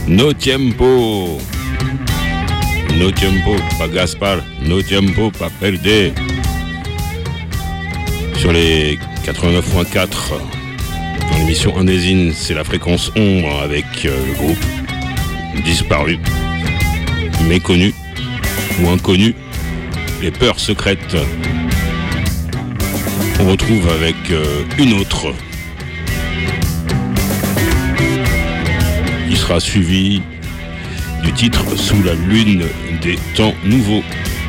No tiempo. No tiempo, pas Gaspard. No tiempo, pas perder. Sur les 89.4, dans l'émission Andésine, c'est la fréquence ombre avec le groupe disparu, méconnu ou inconnu, les peurs secrètes. On retrouve avec une autre qui sera suivie du titre Sous la lune des temps nouveaux.